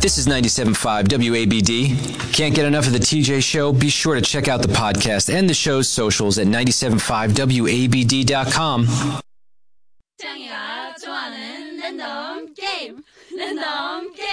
This is 97.5 WABD. Can't get enough of the TJ Show? Be sure to check out the podcast and the show's socials at 975wabd.com. 짱이가 좋아하는 랜덤 게임.